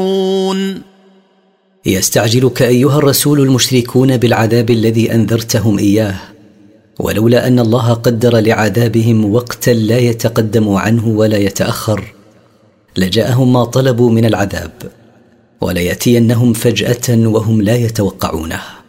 يستعجلك أيها الرسول المشركون بالعذاب الذي أنذرتهم إياه، ولولا أن الله قدر لعذابهم وقتا لا يتقدم عنه ولا يتأخر لجاءهم ما طلبوا من العذاب، وليأتينهم فجأة وهم لا يتوقعونه.